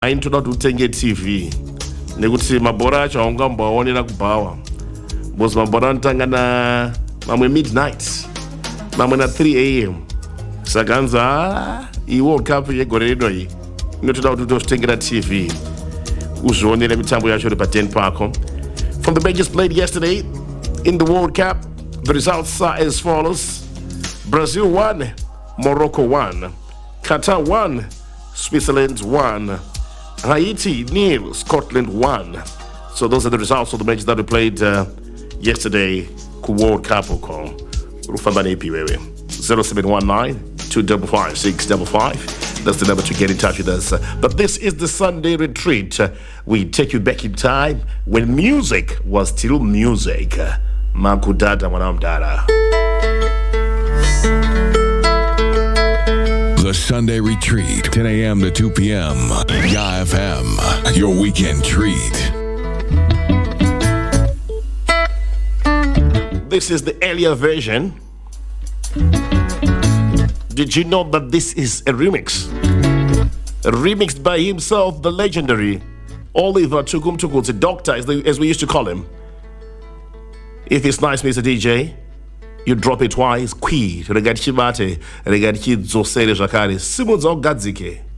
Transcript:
aintoda kuti utenge TV nekuti mabhora acho haungamboaonera kubhawa because mabhora anotanga na mamwe midnight mamwe na 3 am saka anzi iyi World Cup yegore rino iyi inotoda kuti utozvitengera TV uzvionere mitambo yacho iri pa10 pako. From the matches played yesterday in the World Cup, the results are as follows: Brazil 1, Morocco 1, Qatar 1, Switzerland 1, Haiti 0, Scotland 1. So those are the results of the matches that we played yesterday ku World Cup. Rufamba nepi wewe 0719 255 655. That's the number to get in touch with us. But this is the Sunday Retreat. We take you back in time when music was still music. Makudata Mwanamdara. The Sunday Retreat, 10 a.m. to 2 p.m. Ya FM, your weekend treat. This is the earlier version. Did you know that this is a remix? Remixed by himself, the legendary Oliver Tukumtuku, the doctor, as we used to call him. If it's nice, Mr. DJ, you drop it twice, qui, regard chibate, regard chidzosere jakare, simunza ogadzike.